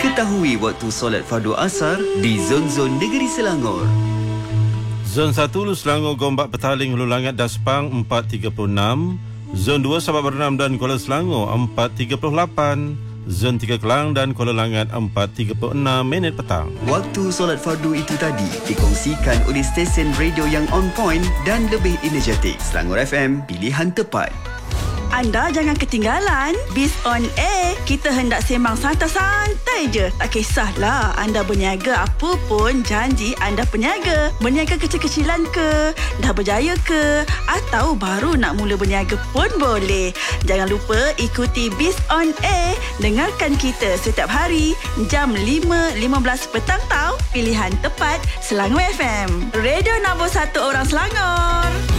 Ketahui waktu solat fardu asar di zon-zon negeri Selangor. Zon 1 Hulu Selangor, Gombak, Petaling, Hulu Langat, Daspang 436. Zon 2 Sabak Bernam dan Kuala Selangor 438. Zon 3 Kelang dan Kuala Langat 4.36 minit petang. Waktu solat fardu itu tadi dikongsikan oleh stesen radio yang on point dan lebih energetik. Selangor FM, pilihan tepat. Anda jangan ketinggalan Biz on Air. Kita hendak sembang santai-santai je. Tak kisahlah anda berniaga apa pun, janji anda peniaga. Berniaga kecil-kecilan ke, dah berjaya ke, atau baru nak mula berniaga pun boleh. Jangan lupa ikuti Biz on Air. Dengarkan kita setiap hari jam 5.15 petang tau. Pilihan tepat Selangor FM. Radio nombor 1 orang Selangor.